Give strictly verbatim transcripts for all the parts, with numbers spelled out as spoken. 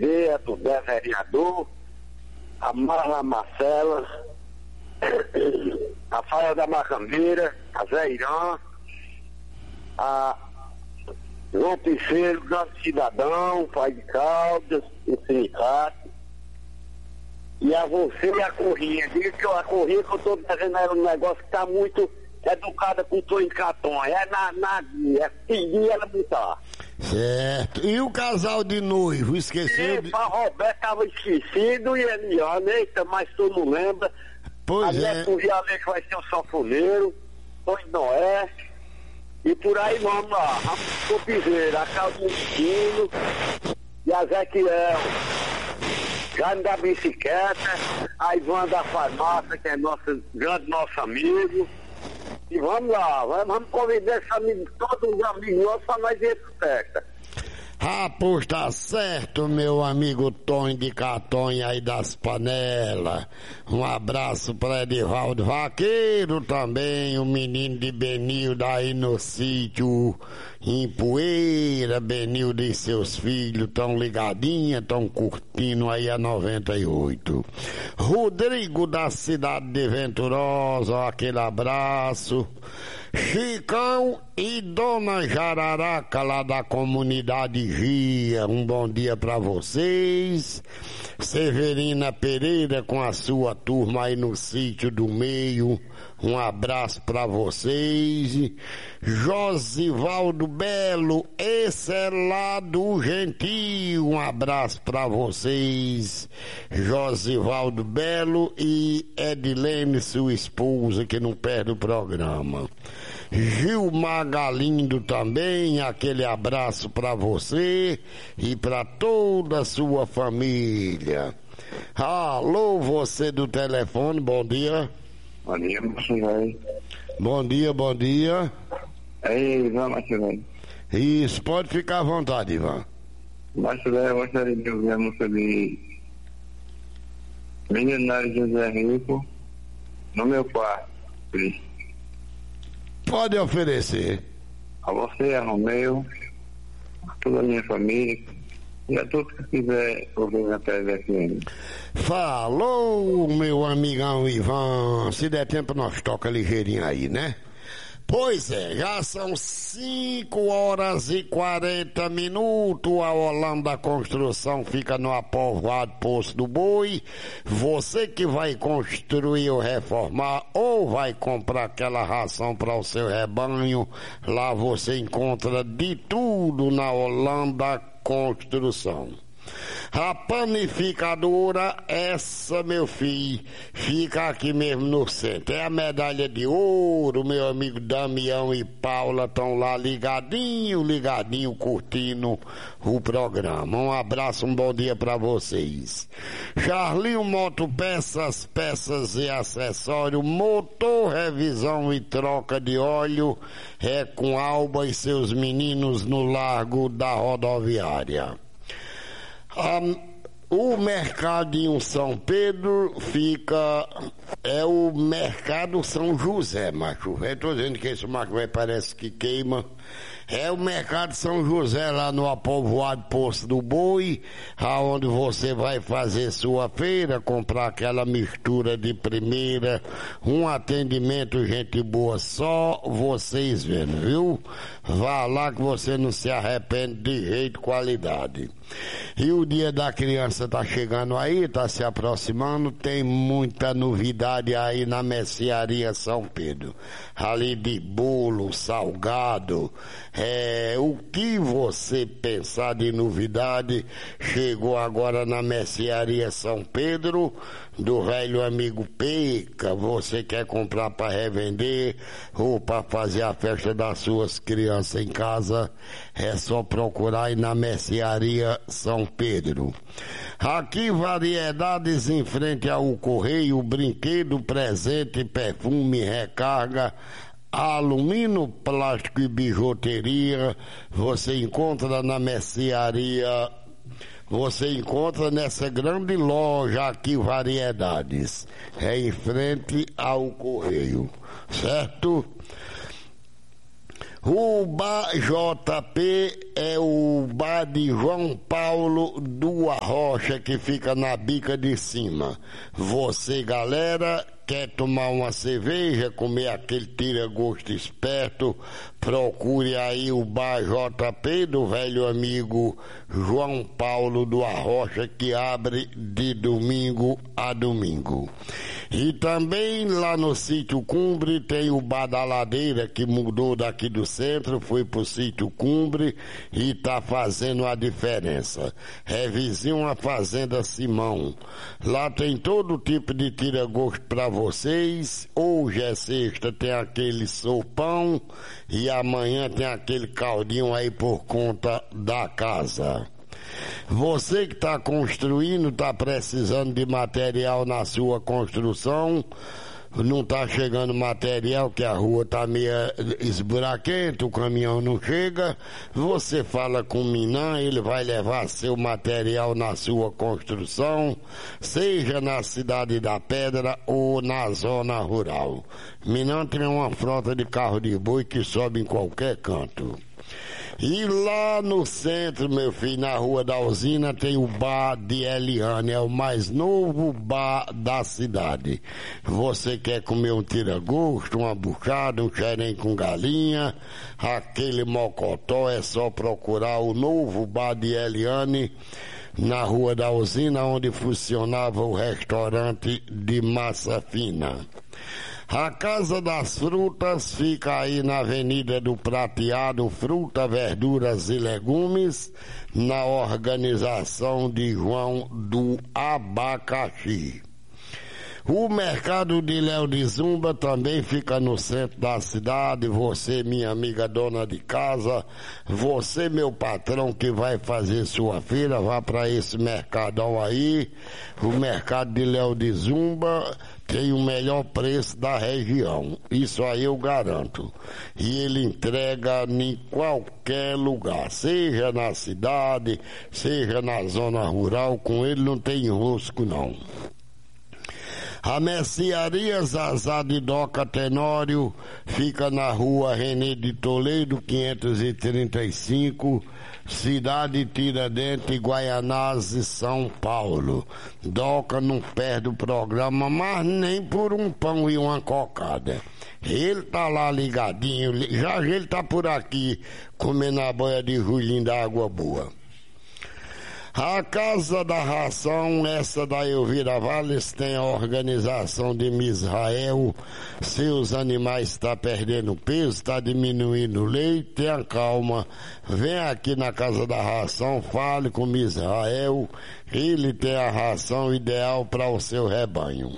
Bezerra, do Zé Vereador, a Marla Marcela, a Faia da Macambeira, a Zé Irã, a João Terceiro, grande cidadão, pai de Caldas, o sindicato, e a você e a Corrinha. Diga que a Corrinha que eu estou devendo era um negócio que está muito educada com o Tonho Caton. É na, na é pedir ela botar. Certo. E o casal de noivo, esqueceu? E de... para Roberto estava esquecido e Eliane, eita, mas tu não lembra. Pois a é. Neto Vialê que vai ser o sanfoneiro, Tonho Noé, e por aí vamos lá. Vamos pro Piseiro, a Claudinha Dino e a Zequiel. Jaime da bicicleta, a Ivana da farmácia, que é nosso, grande nosso amigo. E vamos lá, vamos, vamos convidar esses amigos, todos os amigos nossos, para nós ir pro festa. Ah, pois tá certo, meu amigo Tonho de Catonha aí das panelas. Um abraço para Edivaldo Vaqueiro também, o menino de Benildo aí no sítio em Poeira. Benildo e seus filhos tão ligadinha, tão curtindo aí a noventa e oito. Rodrigo da cidade de Venturosa, aquele abraço. Chicão e Dona Jararaca lá da comunidade Gia, um bom dia pra vocês. Severina Pereira com a sua turma aí no sítio do meio, um abraço pra vocês. Josivaldo Belo, esse é lá do Gentil, um abraço pra vocês. Josivaldo Belo e Edilene, sua esposa, que não perde o programa. Gilmar Galindo também, aquele abraço para você e para toda a sua família. Alô, você do telefone, bom dia. Bom dia, Marcelão. Bom dia, bom dia. Aí, Ivan Marcelão. Isso, pode ficar à vontade, Ivan. Marcelão, eu gostaria de ouvir a música de Milionário José Rico no meu quarto, Cristo. Pode oferecer. A você, a Romeu, a toda a minha família e a todos que quiser ouvir na T V F M. Falou, meu amigão Ivan. Se der tempo, nós toca ligeirinho aí, né? Pois é, já são cinco horas e quarenta minutos. A Holanda Construção fica no Apovoado Poço do Boi. Você que vai construir ou reformar ou vai comprar aquela ração para o seu rebanho, lá você encontra de tudo na Holanda Construção. A panificadora, essa, meu filho, fica aqui mesmo no centro. É a medalha de ouro, meu amigo Damião e Paula estão lá ligadinho, ligadinho, curtindo o programa. Um abraço, um bom dia pra vocês. Charlinho Motopeças, peças e acessório, motor, revisão e troca de óleo, é com Alba e seus meninos no Largo da Rodoviária. Um, o Mercadinho São Pedro fica, é o Mercado São José, macho. Eu tô dizendo que esse macho vai, parece que queima. É o Mercado São José, lá no Apovoado Poço do Boi, aonde você vai fazer sua feira, comprar aquela mistura de primeira, um atendimento gente boa, só vocês vendo, viu? Vá lá que você não se arrepende de jeito, qualidade. E o Dia da Criança tá chegando aí, tá se aproximando, tem muita novidade aí na Mercearia São Pedro. Ali de bolo, salgado, é, o que você pensar de novidade chegou agora na Mercearia São Pedro, do velho amigo Peca. Você quer comprar para revender ou para fazer a festa das suas crianças em casa, é só procurar aí na Mercearia São Pedro. Aqui variedades em frente ao Correio, brinquedo, presente, perfume, recarga, alumínio, plástico e bijuteria, você encontra na Mercearia, você encontra nessa grande loja aqui, variedades, é em frente ao Correio, certo? O Bar J P é o bar de João Paulo do Arrocha, que fica na bica de cima. Você, galera, quer tomar uma cerveja, comer aquele tira-gosto esperto, procure aí o Bar J P do velho amigo João Paulo do Arrocha, que abre de domingo a domingo. E também lá no Sítio Cumbre tem o Bar da Ladeira, que mudou daqui do centro, foi pro Sítio Cumbre e tá fazendo a diferença. É vizinho a Fazenda Simão. Lá tem todo tipo de tira-gosto para vocês. Hoje é sexta, tem aquele sopão e amanhã tem aquele caldinho aí por conta da casa. Você que está construindo, está precisando de material na sua construção, não está chegando material, que a rua está meio esburaquenta, o caminhão não chega, você fala com o Minan, ele vai levar seu material na sua construção, seja na Cidade da Pedra ou na zona rural. Minan tem uma frota de carro de boi que sobe em qualquer canto. E lá no centro, meu filho, na Rua da Usina, tem o Bar de Eliane, é o mais novo bar da cidade. Você quer comer um tira-gosto, uma buchada, um xerém com galinha, aquele mocotó, é só procurar o novo Bar de Eliane, na Rua da Usina, onde funcionava o restaurante de massa fina. A Casa das Frutas fica aí na Avenida do Prateado, Fruta, Verduras e Legumes, na organização de João do Abacaxi. O mercado de Léo de Zumba também fica no centro da cidade. Você, minha amiga dona de casa, você, meu patrão que vai fazer sua feira, vá para esse mercadão aí. O mercado de Léo de Zumba tem o melhor preço da região, isso aí eu garanto. E ele entrega em qualquer lugar, seja na cidade, seja na zona rural, com ele não tem enrosco não. A mercearia Zazá de Doca Tenório fica na rua René de Toledo, quinhentos e trinta e cinco, Cidade Tiradentes, Guaianazes, São Paulo. Doca não perde o programa, mas nem por um pão e uma cocada. Ele tá lá ligadinho, já ele tá por aqui comendo a boia de Julinho da Água Boa. A Casa da Ração, essa da Elvira Valles, tem a organização de Misrael. Seus animais estão perdendo peso, está diminuindo o leite, tenha calma. Vem aqui na Casa da Ração, fale com Misrael, ele tem a ração ideal para o seu rebanho.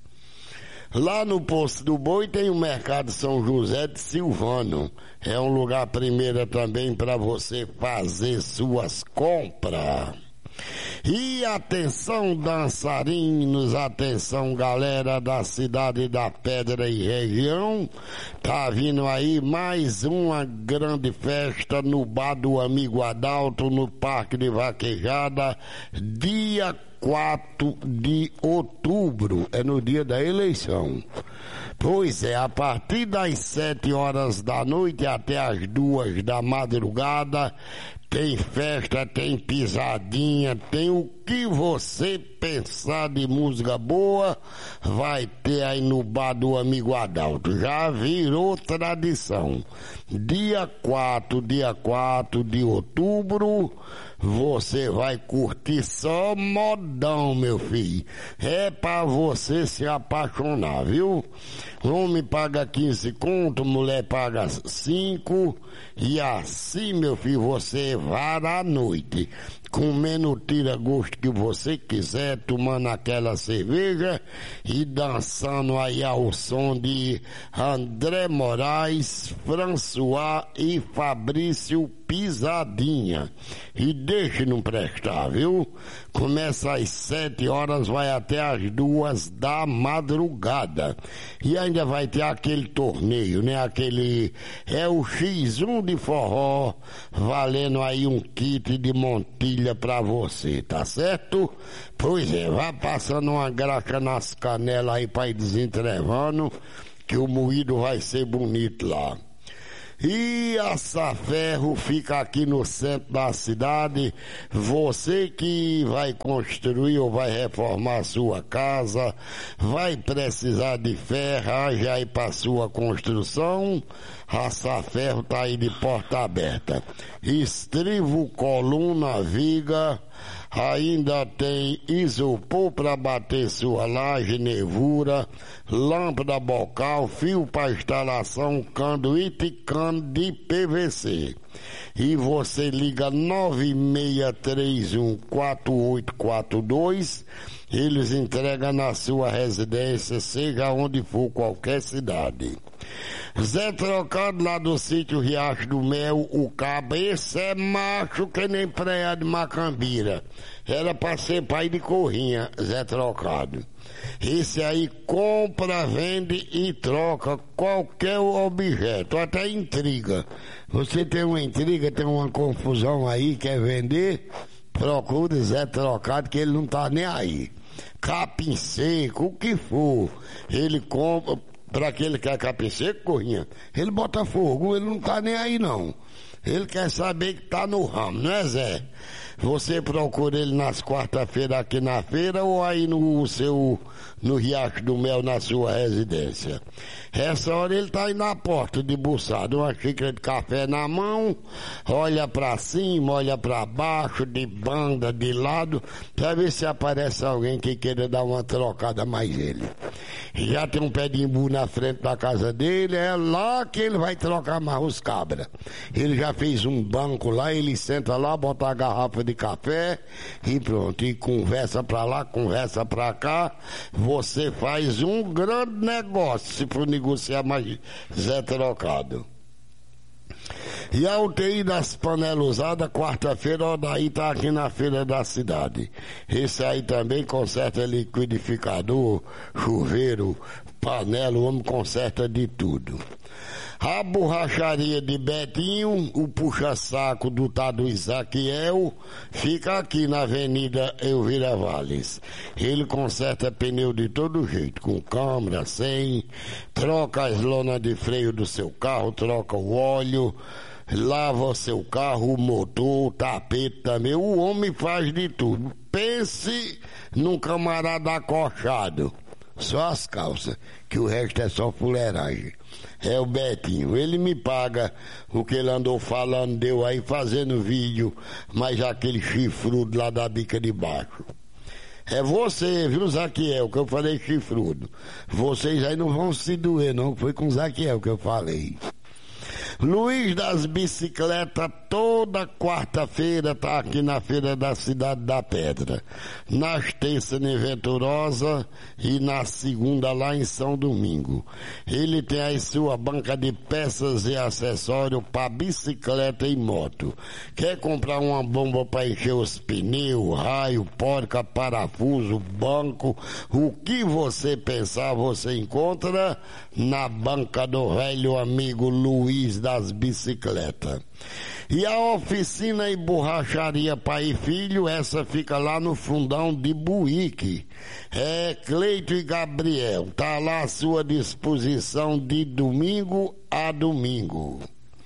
Lá no Poço do Boi tem o Mercado São José de Silvano. É um lugar primeira também para você fazer suas compras. E atenção, dançarinos, atenção, galera da Cidade da Pedra e região, tá vindo aí mais uma grande festa no Bar do Amigo Adalto, no Parque de Vaquejada, dia quatro de outubro, é no dia da eleição. Pois é, a partir das sete horas da noite até as duas da madrugada, tem festa, tem pisadinha, tem o que você pensar de música boa, vai ter aí no Bar do Amigo Adalto. Já virou tradição. Dia quatro, dia quatro de outubro, você vai curtir só modão, meu filho. É pra você se apaixonar, viu? Homem paga quinze conto, mulher paga cinco, e assim, meu filho, você vai à noite, comendo o tira-gosto que você quiser, tomando aquela cerveja e dançando aí ao som de André Moraes, François e Fabrício Pisadinha. E deixe não prestar, viu? Começa às sete horas, vai até às duas da madrugada. E ainda vai ter aquele torneio, né? Aquele, é o xis um de forró, valendo aí um kit de montilha pra você, tá certo? Pois é, vá passando uma graxa nas canelas aí pra ir desentrevando, que o moído vai ser bonito lá. E a Saferro fica aqui no centro da cidade. Você que vai construir ou vai reformar a sua casa, vai precisar de ferragem aí para sua construção, a Saferro tá aí de porta aberta. Estrivo, coluna, viga, ainda tem isopor para bater sua laje, nevura, lâmpada bocal, fio para instalação, canduíte e cano de P V C. E você liga nove seis três um quatro oito quatro dois, eles entregam na sua residência, seja onde for, qualquer cidade. Zé Trocado, lá do sítio Riacho do Mel, o cabo, esse é macho que nem preá de Macambira. Era pra ser pai de corrinha, Zé Trocado. Esse aí compra, vende e troca qualquer objeto, até intriga. Você tem uma intriga, tem uma confusão aí, quer vender? Procure Zé Trocado, que ele não tá nem aí. Capim seco, o que for, ele compra. Para aquele que quer capim seco, corrinha, ele bota fogo, ele não tá nem aí não. Ele quer saber que tá no ramo, não é, Zé? Você procura ele nas quarta-feiras aqui na feira ou aí no seu, no Riacho do Mel, na sua residência. Essa hora ele tá aí na porta de buçado, uma xícara de café na mão, olha pra cima, olha pra baixo, de banda, de lado, pra ver se aparece alguém que queira dar uma trocada mais ele. Já tem um pé de imbu na frente da casa dele, é lá que ele vai trocar mais os cabras. Ele já fez um banco lá, ele senta lá, bota a garrafa de café e pronto, e conversa pra lá, conversa pra cá, você faz um grande negócio se for negociar mais Zé Trocado. E a U T I das panelas usadas, quarta-feira, o daí tá aqui na feira da cidade. Esse aí também conserta liquidificador, chuveiro, panela, o homem conserta de tudo. A borracharia de Betinho, o puxa-saco do Tado Isaquiel, fica aqui na Avenida Elvira Valles. Ele conserta pneu de todo jeito, com câmera, sem, troca as lonas de freio do seu carro, troca o óleo, lava o seu carro, o motor, o tapete também. O homem faz de tudo. Pense num camarada acochado. Só as calças, que o resto é só fuleiragem. É o Betinho, ele me paga o que ele andou falando, deu aí fazendo vídeo, mas aquele chifrudo lá da bica de baixo. É você, viu, Zaquiel, que eu falei chifrudo. Vocês aí não vão se doer, não, foi com o Zaquiel que eu falei. Luiz das Bicicletas, toda quarta-feira tá aqui na Feira da Cidade da Pedra. Nas terças em Venturosa e na segunda lá em São Domingo. Ele tem aí sua banca de peças e acessórios para bicicleta e moto. Quer comprar uma bomba para encher os pneus, raio, porca, parafuso, banco, o que você pensar você encontra na banca do velho amigo Luiz das Bicicletas. E a oficina e borracharia Pai e Filho, essa fica lá no fundão de Buíque. É Cleito e Gabriel, tá lá à sua disposição de domingo a domingo.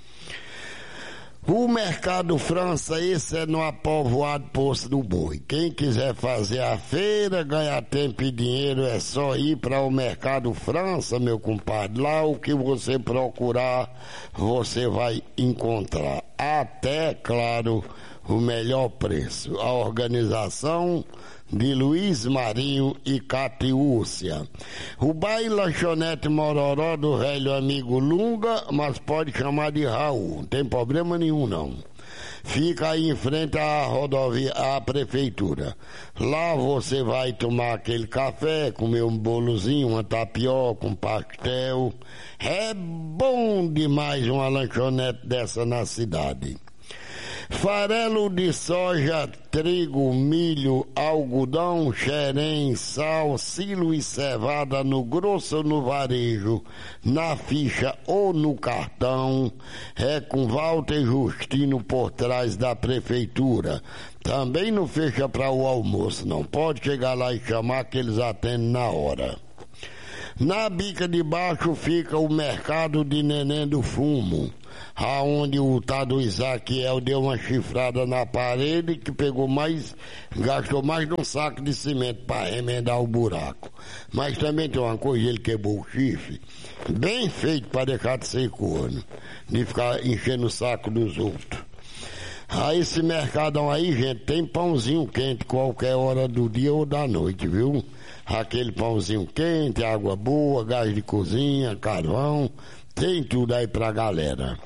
O Mercado França, esse é no apovoado Poço do Boi. Quem quiser fazer a feira, ganhar tempo e dinheiro, é só ir para o Mercado França, meu compadre. Lá o que você procurar, você vai encontrar. Até, claro, o melhor preço. A organização de Luiz Marinho e Catiúcia. O bar e lanchonete Mororó do velho amigo Lunga, mas pode chamar de Raul, não tem problema nenhum não. Fica aí em frente à rodovia, à prefeitura. Lá você vai tomar aquele café, comer um bolozinho, uma tapioca, um pastel. É bom demais uma lanchonete dessa na cidade. Farelo de soja, trigo, milho, algodão, xerém, sal, silo e cevada no grosso ou no varejo, na ficha ou no cartão, é com Walter Justino por trás da prefeitura. Também não fecha para o almoço, não. Pode chegar lá e chamar que eles atendem na hora. Na bica de baixo fica o mercado de Neném do Fumo, aonde o tal do Isaquiel deu uma chifrada na parede que pegou mais, gastou mais de um saco de cimento para remendar o buraco. Mas também tem uma coisa, ele quebrou o chifre, bem feito para deixar de ser corno, de ficar enchendo o saco dos outros. Aí esse mercadão aí, gente, tem pãozinho quente qualquer hora do dia ou da noite, viu? Aquele pãozinho quente, água boa, gás de cozinha, carvão, tem tudo aí pra galera.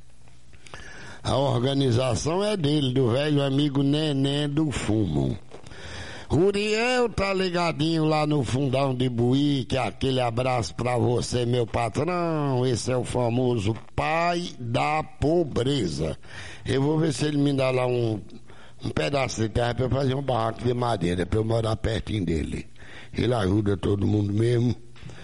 A organização é dele, do velho amigo Neném do Fumo. Uriel tá ligadinho lá no fundão de Buíque, aquele abraço pra você, meu patrão. Esse é o famoso pai da pobreza. Eu vou ver se ele me dá lá um, um pedaço de terra pra eu fazer um barraco de madeira, pra eu morar pertinho dele. Ele ajuda todo mundo mesmo.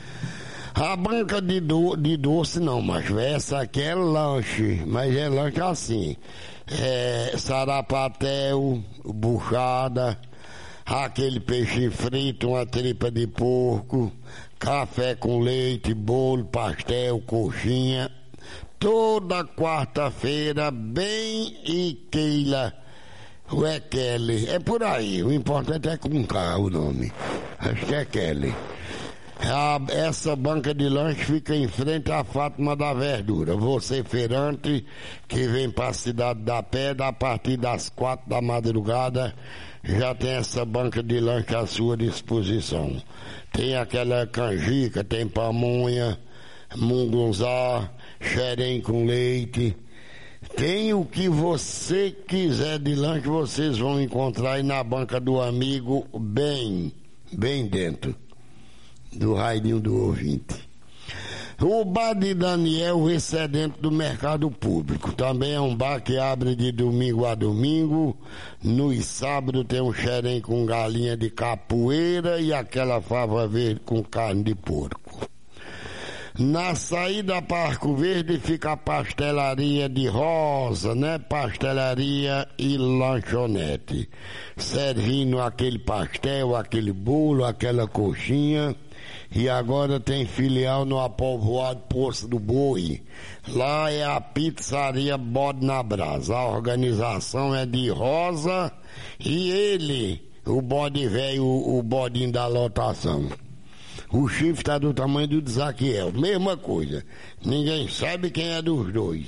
A banca de, do, de doce não, mas essa aqui é lanche, mas é lanche assim. É sarapatel, buchada, aquele peixe frito, uma tripa de porco, café com leite, bolo, pastel, coxinha. Toda quarta-feira, bem e Keila, o é Kelly. É por aí, o importante é com K o nome. Acho que é Kelly. A, essa banca de lanche fica em frente à Fátima da Verdura. Você, feirante, que vem para a Cidade da Pedra, a partir das quatro da madrugada, já tem essa banca de lanche à sua disposição. Tem aquela canjica, tem pamonha, mungunzá, xerém com leite. Tem o que você quiser de lanche, vocês vão encontrar aí na banca do amigo, bem, bem dentro do raidinho do ouvinte. O bar de Daniel, esse é dentro do mercado público. Também é um bar que abre de domingo a domingo. Nos sábados tem um xerém com galinha de capoeira e aquela fava verde com carne de porco. Na saída para Arco Verde fica a pastelaria de Rosa, né? Pastelaria e lanchonete. Servindo aquele pastel, aquele bolo, aquela coxinha. E agora tem filial no apovoado Poço do Boi. Lá é a pizzaria Bode na Brasa. A organização é de Rosa e ele, o bode velho, o bodinho da lotação. O chifre está do tamanho do Isaquiel. Mesma coisa. Ninguém sabe quem é dos dois.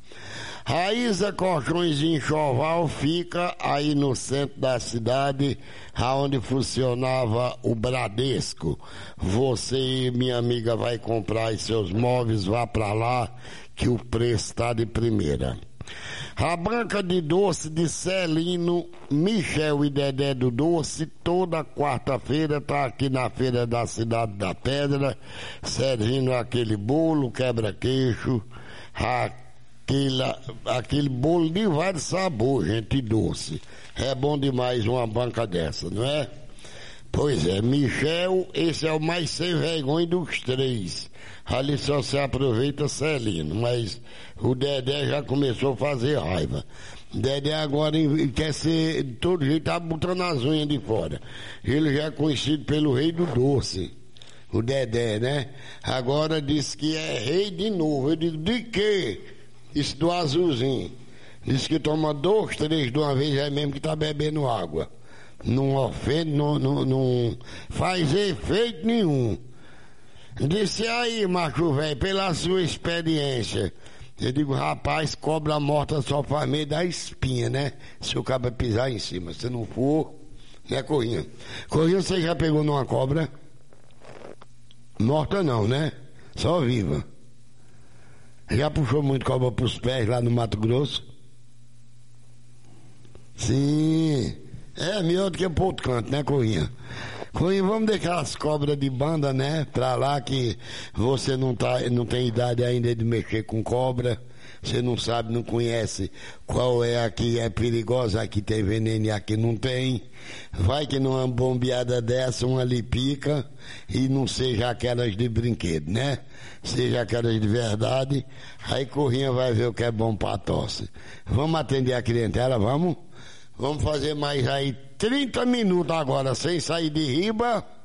A Isa Colchões de Enxoval fica aí no centro da cidade, aonde funcionava o Bradesco. Você, minha amiga, vai comprar aí seus móveis, vá para lá, que o preço está de primeira. A banca de doce de Celino, Michel e Dedé do Doce, toda quarta-feira está aqui na Feira da Cidade da Pedra, servindo aquele bolo, quebra-queixo, aquele, aquele bolo de vários sabores, gente, doce. É bom demais uma banca dessa, não é? Pois é, Michel, esse é o mais sem vergonha dos três. Ali só se aproveita Celino, mas o Dedé já começou a fazer raiva. Dedé agora quer ser, de todo jeito, tá botando as unhas de fora. Ele já é conhecido pelo rei do doce, o Dedé, né? Agora diz que é rei de novo. Eu digo, de quê? Isso do azulzinho. Diz que toma dois, três de uma vez, é mesmo que tá bebendo água. Não ofende, não, não, não faz efeito nenhum. Disse aí, macho velho, pela sua experiência. Eu digo, rapaz, cobra morta só faz meio da espinha, né? Se o cabo pisar em cima. Se não for, né, Corrinha? Corrinha, você já pegou numa cobra? Morta não, né? Só viva. Já puxou muito cobra pros pés lá no Mato Grosso? Sim. É melhor do que pro outro canto, né, Corrinha? Corrinha, vamos deixar as cobras de banda, né, pra lá, que você não, tá, não tem idade ainda de mexer com cobra, você não sabe, não conhece qual é a que é perigosa, a que tem veneno e a que não tem. Vai que numa bombeada dessa, uma lhe pica e não seja aquelas de brinquedo, né? Seja aquelas de verdade, aí Corrinha vai ver o que é bom pra tosse. Vamos atender a clientela, vamos? Vamos fazer mais aí trinta minutos agora, sem sair de riba.